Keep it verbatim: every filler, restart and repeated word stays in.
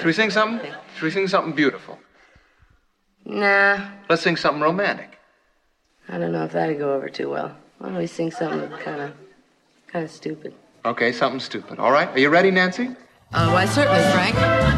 Should we sing something? Should we sing something beautiful? Nah. Let's sing something romantic. I don't know if that'd go over too well. Why don't we sing something kind of, kind of stupid? Okay, something stupid. All right. Are you ready, Nancy? Uh, why, certainly, Frank.